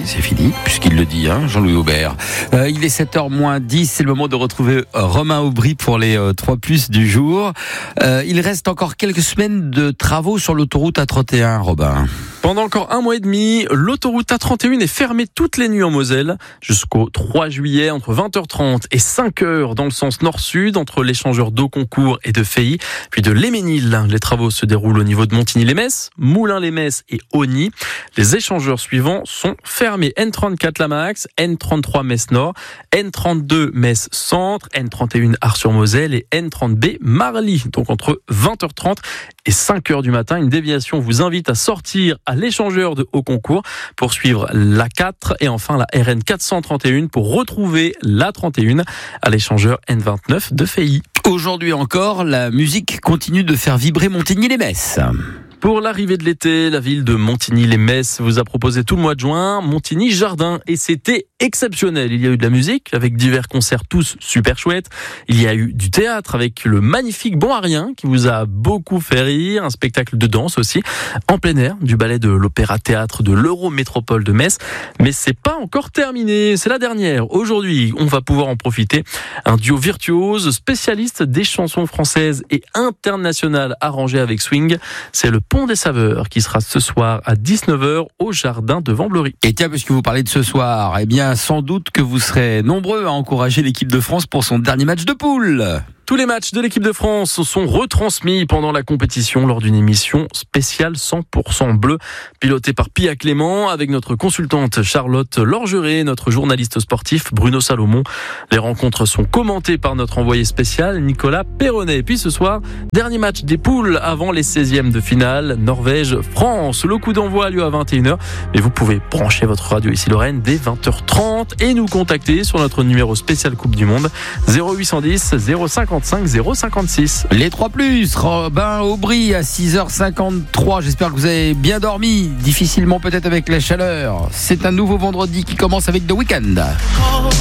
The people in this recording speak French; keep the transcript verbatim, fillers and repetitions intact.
c'est fini, puisqu'il le dit, hein, Jean-Louis Aubert. Euh, il est sept heures moins dix, c'est le moment de retrouver Romain Aubry pour les euh, trois plus du jour. Euh, il reste encore quelques semaines de travaux sur l'autoroute A trente et un, Robin. Pendant encore un mois et demi, l'autoroute A trente et un est fermée toutes les nuits en Moselle jusqu'au trois juillet entre vingt heures trente et cinq heures dans le sens nord-sud entre l'échangeur d'Auconcourt et de Feilly, puis de Léménil. Les travaux se déroulent au niveau de Montigny-les-Metz, Moulins-les-Metz et Osny. Les échangeurs suivants sont fermés. N trente-quatre Lamax, N trente-trois Metz-Nord, N trente-deux Metz-Centre, N trente et un Ars-sur-Moselle et N trente B Marly. Donc entre vingt heures trente et cinq heures du matin, une déviation vous invite à sortir à l'échangeur de Auconcourt pour suivre l'A quatre et enfin la R N quatre cent trente et un pour retrouver l'A trente et un à l'échangeur N vingt-neuf de Feilly. Aujourd'hui encore, la musique continue de faire vibrer Montigny-les-Metz. Pour l'arrivée de l'été, la ville de Montigny-les-Metz vous a proposé tout le mois de juin Montigny Jardin et c'était exceptionnel. Il y a eu de la musique avec divers concerts tous super chouettes. Il y a eu du théâtre avec le magnifique Bon à rien qui vous a beaucoup fait rire, un spectacle de danse aussi en plein air du ballet de l'Opéra-Théâtre de l'Eurométropole de Metz. Mais c'est pas encore terminé, c'est la dernière. Aujourd'hui, on va pouvoir en profiter. Un duo virtuose, spécialiste des chansons françaises et internationales arrangées avec swing. C'est le Pont des Saveurs qui sera ce soir à dix-neuf heures au jardin de Vambleury. Et tiens, puisque vous parlez de ce soir, eh bien, sans doute que vous serez nombreux à encourager l'équipe de France pour son dernier match de poule. Tous les matchs de l'équipe de France sont retransmis pendant la compétition lors d'une émission spéciale cent pour cent bleu, pilotée par Pia Clément, avec notre consultante Charlotte Lorgeret, notre journaliste sportif Bruno Salomon. Les rencontres sont commentées par notre envoyé spécial Nicolas Perronnet. Et puis ce soir, dernier match des poules avant les seizièmes de finale, Norvège-France. Le coup d'envoi a lieu à vingt et une heures, mais vous pouvez brancher votre radio ici Lorraine dès vingt heures trente et nous contacter sur notre numéro spécial Coupe du Monde zéro huit cent dix zéro cinquante-cinq zéro cinquante-six. Les trois plus, Robin Aubry à six heures cinquante-trois. J'espère que vous avez bien dormi, difficilement peut-être avec la chaleur. C'est un nouveau vendredi qui commence avec The Weeknd.